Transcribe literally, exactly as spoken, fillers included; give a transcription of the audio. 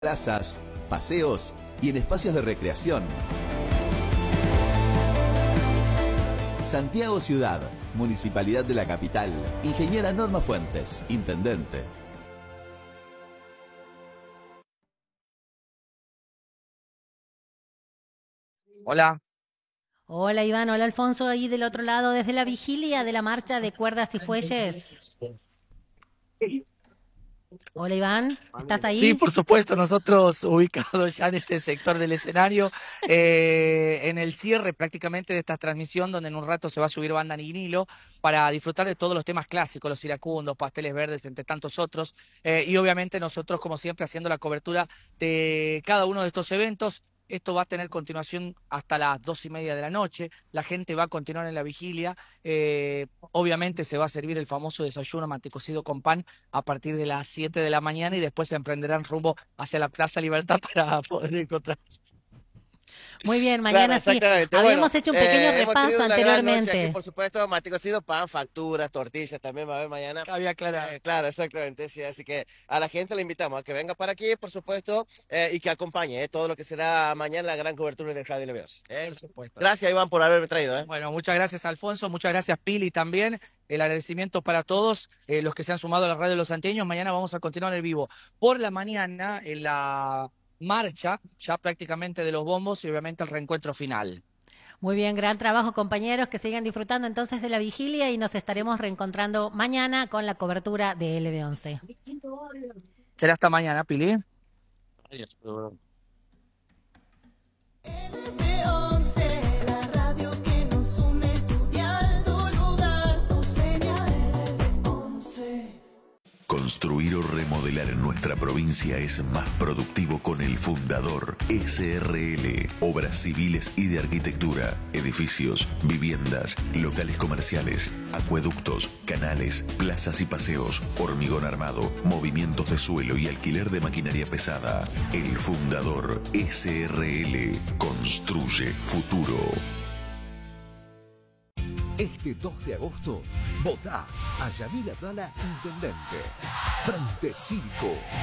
plazas, paseos y en espacios de recreación. Santiago Ciudad, Municipalidad de la Capital. Ingeniera Norma Fuentes, Intendente. Hola. Hola Iván, hola Alfonso, ahí del otro lado, desde la vigilia de la marcha de cuerdas y fuelles. Hola Iván, ¿estás Sí, ahí? por supuesto, nosotros ubicados ya en este sector del escenario, eh, en el cierre prácticamente de esta transmisión, donde en un rato se va a subir banda Nignilo para disfrutar de todos los temas clásicos, los iracundos, pasteles verdes, entre tantos otros, eh, y obviamente nosotros, como siempre, haciendo la cobertura de cada uno de estos eventos. Esto va a tener continuación hasta las dos y media de la noche. La gente va a continuar en la vigilia. Eh, obviamente se va a servir el famoso desayuno mantecocido con pan a partir de las siete de la mañana y después se emprenderán rumbo hacia la Plaza Libertad para poder encontrar. Muy bien, Claro, mañana sí. exactamente. Bueno, Habíamos hecho un pequeño eh, hemos repaso tenido una gran noche aquí, anteriormente. por supuesto, mate cocido, pan, facturas, tortillas, también va a haber mañana. Cabe aclarar. Eh, claro, exactamente, sí, así que a la gente le invitamos a que venga para aquí, por supuesto, eh, y que acompañe eh, todo lo que será mañana la gran cobertura de Radio Neveos. Eh. Por supuesto. Gracias, Iván, por haberme traído. Eh. Bueno, muchas gracias, Alfonso. Muchas gracias, Pili, también. El agradecimiento para todos eh, los que se han sumado a la radio de los santiagueños. Mañana vamos a continuar el vivo. Por la mañana, en la marcha, ya prácticamente de los bombos y obviamente el reencuentro final. Muy bien, gran trabajo compañeros, que sigan disfrutando entonces de la vigilia y nos estaremos reencontrando mañana con la cobertura de L B once. Será hasta mañana, Pili. Adiós. Construir o remodelar en nuestra provincia es más productivo con el Fundador S R L. Obras civiles y de arquitectura, edificios, viviendas, locales comerciales, acueductos, canales, plazas y paseos, hormigón armado, movimientos de suelo y alquiler de maquinaria pesada. El Fundador S R L construye futuro. Este dos de agosto, votá a Yamil Abdala, Intendente. Frente cinco.